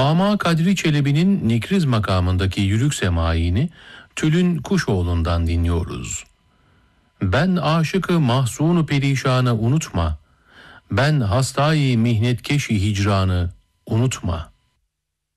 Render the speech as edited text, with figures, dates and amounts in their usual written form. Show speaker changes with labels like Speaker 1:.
Speaker 1: Ama Kadri Çelebi'nin Nikriz makamındaki yürük semaini Tülün Kuşoğlu'ndan dinliyoruz. Ben aşıkı mahzunu perişanı unutma, ben hastayı mihnetkeşi hicranı unutma.